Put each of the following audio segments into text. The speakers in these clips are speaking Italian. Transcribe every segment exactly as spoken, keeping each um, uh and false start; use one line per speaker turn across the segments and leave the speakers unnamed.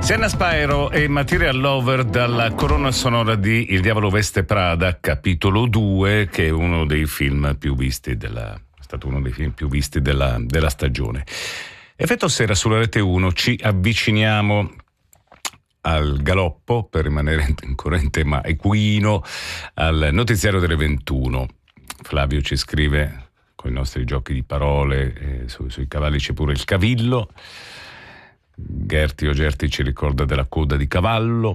Sienna Spyro e Material Lover dalla colonna sonora di Il Diavolo Veste Prada, capitolo due, che è uno dei film più visti della, è stato uno dei film più visti della, della stagione. Effetto sera sulla Rete uno, ci avviciniamo al galoppo, per rimanere in corrente ma equino, al notiziario delle ventuno. Flavio ci scrive con i nostri giochi di parole, eh, su, sui cavalli c'è pure il cavillo. Gerti o Gerti ci ricorda della coda di cavallo.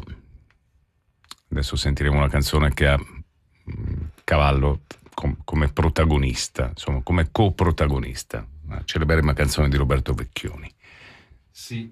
Adesso sentiremo una canzone che ha mh, cavallo com- come protagonista, insomma come coprotagonista, una celeberrima canzone di Roberto Vecchioni.
Sì,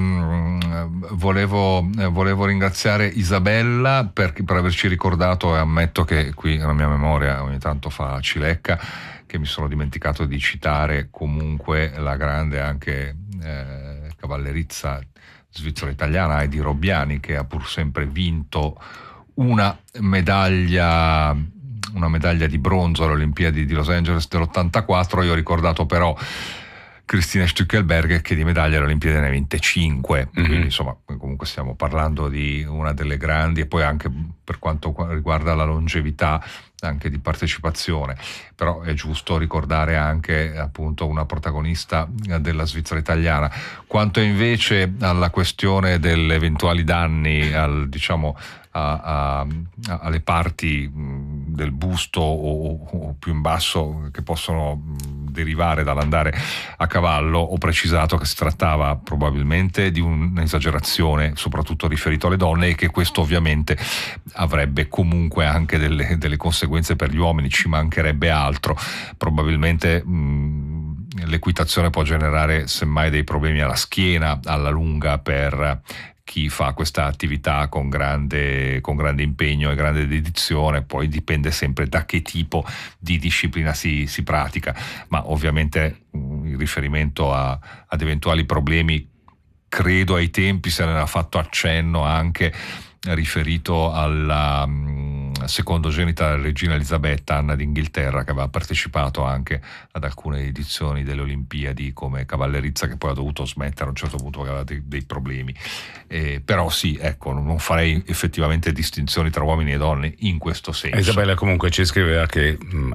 ehm, volevo, eh, volevo ringraziare Isabella per, per averci ricordato, e ammetto che qui la mia memoria ogni tanto fa cilecca, che mi sono dimenticato di citare comunque la grande anche eh, cavallerizza svizzero-italiana Heidi Robbiani, che ha pur sempre vinto una medaglia una medaglia di bronzo alle Olimpiadi di Los Angeles dell'ottantaquattro. Io ho ricordato però Christine Stückelberger, che di medaglie alle Olimpiadi ne ha vinte cinque, mm-hmm. Quindi insomma comunque stiamo parlando di una delle grandi, e poi anche per quanto riguarda la longevità anche di partecipazione. Però è giusto ricordare anche appunto una protagonista della Svizzera italiana. Quanto invece alla questione degli eventuali danni al, diciamo A, a, alle parti mh, del busto o, o più in basso che possono mh, derivare dall'andare a cavallo, ho precisato che si trattava probabilmente di un'esagerazione soprattutto riferito alle donne, e che questo ovviamente avrebbe comunque anche delle, delle conseguenze per gli uomini, ci mancherebbe altro. Probabilmente mh, l'equitazione può generare semmai dei problemi alla schiena alla lunga per chi fa questa attività con grande, con grande impegno e grande dedizione. Poi dipende sempre da che tipo di disciplina si, si pratica, ma ovviamente in riferimento a, ad eventuali problemi, credo ai tempi se ne era fatto accenno anche riferito alla mh, secondogenita della regina Elisabetta, Anna d'Inghilterra, che aveva partecipato anche ad alcune edizioni delle Olimpiadi come cavallerizza, che poi ha dovuto smettere a un certo punto perché aveva dei, dei problemi. Eh, però sì, ecco, non farei effettivamente distinzioni tra uomini e donne in questo senso.
Isabella comunque ci scriveva che mh,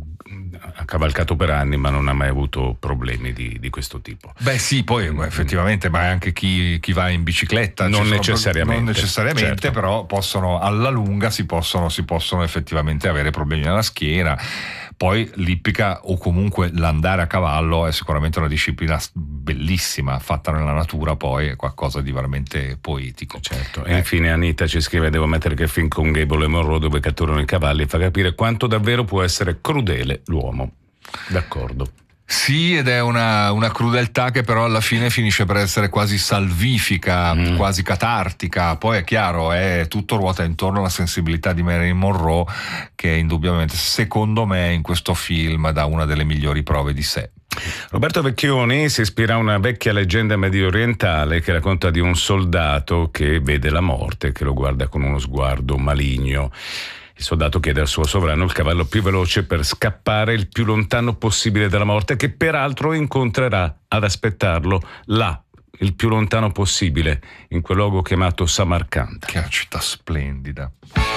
ha cavalcato per anni ma non ha mai avuto problemi di, di questo tipo.
Beh sì, poi mm. effettivamente, ma anche chi, chi va in bicicletta
non necessariamente,
non necessariamente certo. Però possono, alla lunga si possono, si possono effettivamente avere problemi nella schiena. Poi l'ippica o comunque l'andare a cavallo è sicuramente una disciplina bellissima, fatta nella natura, poi è qualcosa di veramente poetico.
Certo. E eh. infine Anita ci scrive: devo mettere che il film con Gable e Monroe, dove catturano i cavalli, fa capire quanto davvero può essere crudele l'uomo. D'accordo.
Sì, ed è una, una crudeltà che però alla fine finisce per essere quasi salvifica, mm. quasi catartica. Poi è chiaro, è tutto ruota intorno alla sensibilità di Marilyn Monroe, che indubbiamente, secondo me, in questo film dà una delle migliori prove di sé.
Roberto Vecchioni si ispira a una vecchia leggenda medio orientale che racconta di un soldato che vede la morte, che lo guarda con uno sguardo maligno. Il soldato chiede al suo sovrano il cavallo più veloce per scappare il più lontano possibile dalla morte, che peraltro incontrerà ad aspettarlo là, il più lontano possibile, in quel luogo chiamato Samarcanda.
Che è una città splendida.